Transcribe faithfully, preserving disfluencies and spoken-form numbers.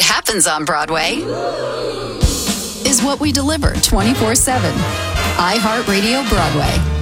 happens on Broadway is what we deliver twenty-four seven. iHeartRadio Broadway.